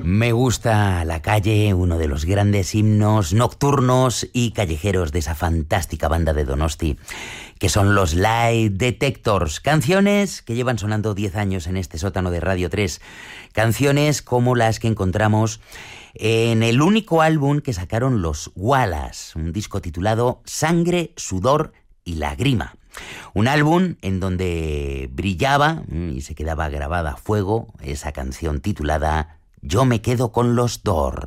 Me gusta la calle, uno de los grandes himnos nocturnos y callejeros de esa fantástica banda de Donosti, que son los Lie Detectors. Canciones que llevan sonando 10 años en este sótano de Radio 3. Canciones como las que encontramos en el único álbum que sacaron los Wallace, un disco titulado Sangre, Sudor y Lágrima. Un álbum en donde brillaba y se quedaba grabada a fuego esa canción titulada Yo me quedo con los Doors.